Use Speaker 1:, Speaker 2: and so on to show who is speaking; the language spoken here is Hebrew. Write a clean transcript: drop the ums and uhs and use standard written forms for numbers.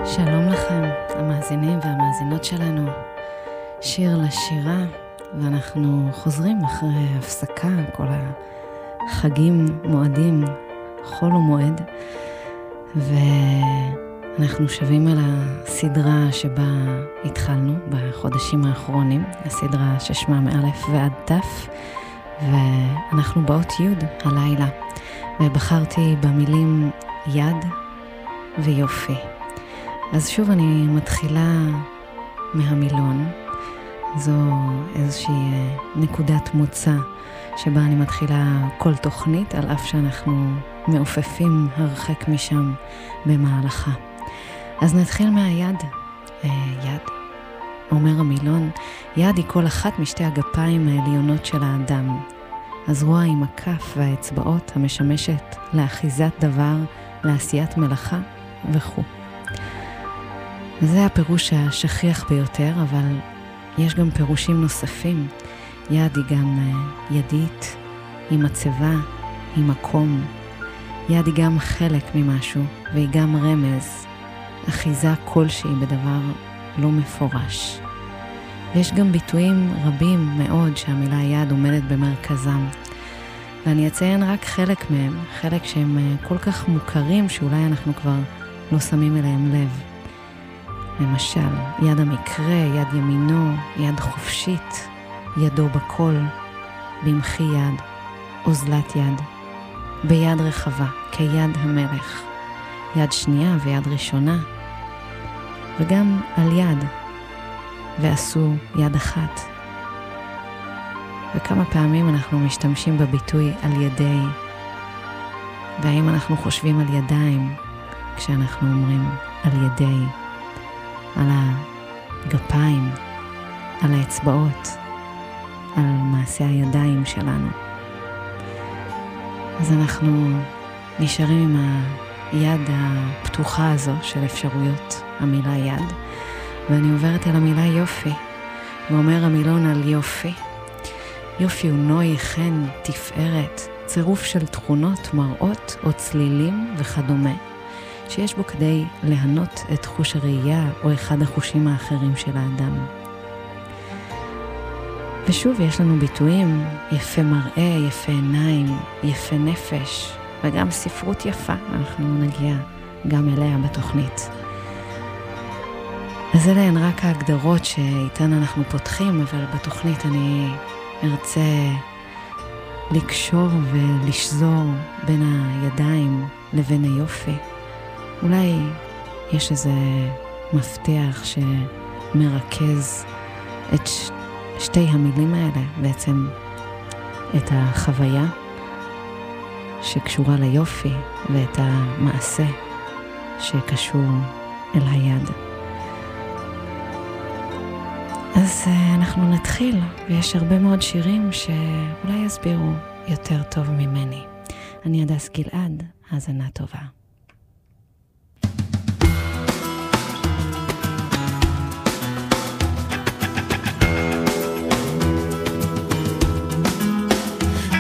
Speaker 1: שלום לכם, המאזינים והמאזינות שלנו. שיר לשירה, ואנחנו חוזרים אחרי הפסקה, כל החגים, מועדים, חול ומועד, ואנחנו שווים על הסדרה שבה התחלנו בחודשים האחרונים, הסדרה ששמה מאלף ועד תף, ואנחנו באות י' הלילה, ובחרתי במילים יד ויופי. אז שוב אני מתחילה מהמילון, זו איזושהי נקודת מוצא שבה אני מתחילה כל תוכנית, על אף שאנחנו מעופפים הרחק משם במהלכה. אז נתחיל מהיד. יד, אומר המילון, יד היא כל אחת משתי הגפיים העליונות של האדם. הזרוע עם הכף והאצבעות המשמשת לאחיזת דבר, לעשיית מלאכה וכו'. זה הפירוש השכיח ביותר, אבל יש גם פירושים נוספים. יד היא גם ידית, היא מצבה, היא מקום. יד היא גם חלק ממשהו, והיא גם רמז, אחיזה כלשהי בדבר לא מפורש. ויש גם ביטויים רבים מאוד שהמילה יד עומדת במרכזם. ואני אציין רק חלק מהם, חלק שהם כל כך מוכרים שאולי אנחנו כבר לא שמים אליהם לב. למשל, יד המקרה, יד ימינו, יד חופשית, ידו בכל, במחי יד, אוזלת יד, ביד רחבה, כיד המלך, יד שנייה ויד ראשונה, וגם על יד, ועשו יד אחת. וכמה פעמים אנחנו משתמשים בביטוי על ידי, והאם אנחנו חושבים על ידיים כשאנחנו אומרים על ידי, על הגפיים, על האצבעות, על מעשה הידיים שלנו. אז אנחנו נשארים עם היד הפתוחה הזו של אפשרויות, המילה יד, ואני עוברת אל המילה יופי, ואומר המילון על יופי. יופי הוא נוי, חן, תפארת, צירוף של תכונות, מראות או צלילים וכדומה, שיש בו כדי להנות את חוש הראייה או אחד החושים האחרים של האדם. ושוב יש לנו ביטויים, יפה מראה, יפה עיניים, יפה נפש, וגם ספרות יפה, אנחנו נגיע גם אליה בתוכנית. אז אלה הן רק ההגדרות שאיתן אנחנו פותחים, אבל בתוכנית אני ארצה לקשור ולשזור בין הידיים לבין היופי. אולי יש איזה מפתח שמרכז את שתי המילים האלה, בעצם את החוויה שקשורה ליופי ואת המעשה שקשור אל היד. אז אנחנו נתחיל, ויש הרבה מאוד שירים שאולי יסבירו יותר טוב ממני. אני הדס גלעד, האזנה טובה.